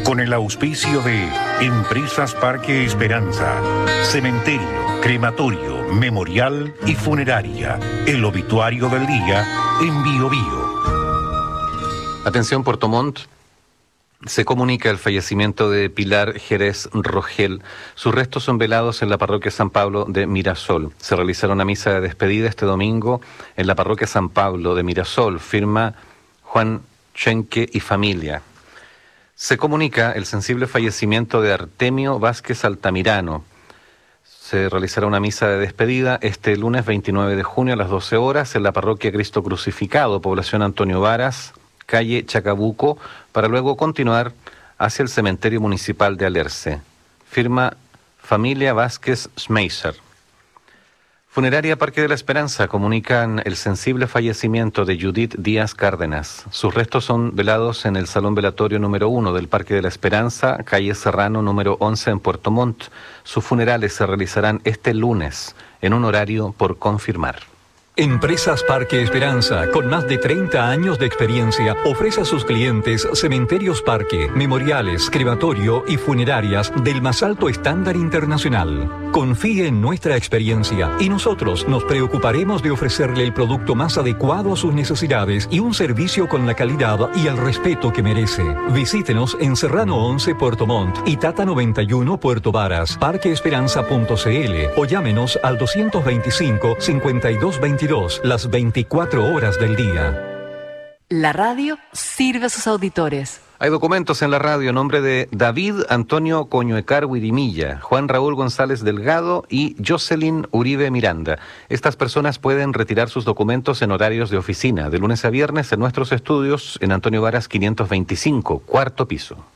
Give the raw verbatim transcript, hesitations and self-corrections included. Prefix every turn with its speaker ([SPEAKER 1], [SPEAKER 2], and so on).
[SPEAKER 1] Con el auspicio de Empresas Parque Esperanza, Cementerio, Crematorio, Memorial y Funeraria. El obituario del día en Bio Bio.
[SPEAKER 2] Atención, Puerto Montt. Se comunica el fallecimiento de Pilar Jerez Rogel. Sus restos son velados en la parroquia San Pablo de Mirasol. Se realizará una misa de despedida este domingo en la parroquia San Pablo de Mirasol. Firma Juan Chenque y familia. Se comunica el sensible fallecimiento de Artemio Vázquez Altamirano. Se realizará una misa de despedida este lunes veintinueve de junio a las doce horas en la parroquia Cristo Crucificado, población Antonio Varas, calle Chacabuco, para luego continuar hacia el cementerio municipal de Alerce. Firma familia Vázquez Schmeiser. Funeraria Parque de la Esperanza comunican el sensible fallecimiento de Judith Díaz Cárdenas. Sus restos son velados en el Salón Velatorio número uno del Parque de la Esperanza, calle Serrano número once en Puerto Montt. Sus funerales se realizarán este lunes en un horario por confirmar.
[SPEAKER 3] Empresas Parque Esperanza, con más de treinta años de experiencia, ofrece a sus clientes cementerios parque, memoriales, crematorio y funerarias del más alto estándar internacional. Confíe en nuestra experiencia y nosotros nos preocuparemos de ofrecerle el producto más adecuado a sus necesidades y un servicio con la calidad y el respeto que merece. Visítenos en Serrano once Puerto Montt y Tata noventa y uno Puerto Varas, parque esperanza punto c l o llámenos al doscientos veinticinco, cincuenta y dos veintidós las veinticuatro horas del día.
[SPEAKER 4] La radio sirve a sus auditores.
[SPEAKER 2] Hay documentos en la radio en nombre de David Antonio Coñuecar Huirimilla, Juan Raúl González Delgado y Jocelyn Uribe Miranda. Estas personas pueden retirar sus documentos en horarios de oficina, de lunes a viernes en nuestros estudios en Antonio Varas quinientos veinticinco, cuarto piso.